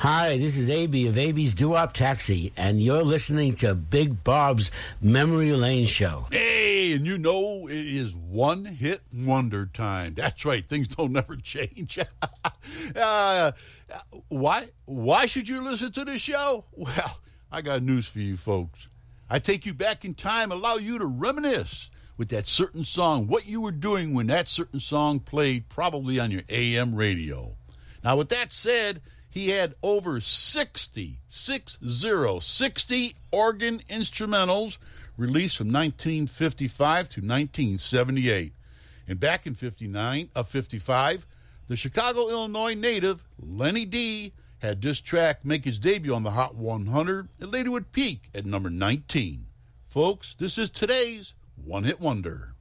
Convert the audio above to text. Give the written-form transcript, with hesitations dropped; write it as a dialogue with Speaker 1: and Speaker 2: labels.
Speaker 1: Hi, this is AB of AB's Doo-Wop Taxi, and you're listening to Big Bob's Memory Lane Show.
Speaker 2: Hey, and you know it is one-hit wonder time. That's right. Things don't never change. Why should you listen to this show? Well, I got news for you folks. I take you back in time, allow you to reminisce with that certain song, what you were doing when that certain song played, probably on your AM radio. Now, with that said, he had over 60 organ instrumentals released from 1955 to 1978. And back in 55, the Chicago, Illinois native, Lenny D, had this track make his debut on the Hot 100 and later would peak at number 19. Folks, this is today's one-hit wonder.